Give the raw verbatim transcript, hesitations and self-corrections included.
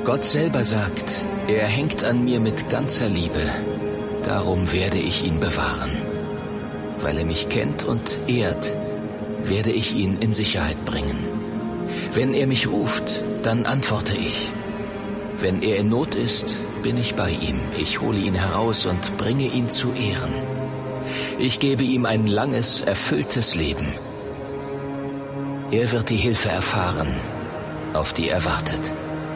Gott selber sagt, er hängt an mir mit ganzer Liebe. Darum werde ich ihn bewahren. Weil er mich kennt und ehrt, werde ich ihn in Sicherheit bringen. Wenn er mich ruft, dann antworte ich. Wenn er in Not ist, bin ich bei ihm. Ich hole ihn heraus und bringe ihn zu Ehren. Ich gebe ihm ein langes, erfülltes Leben. Er wird die Hilfe erfahren, auf die er wartet.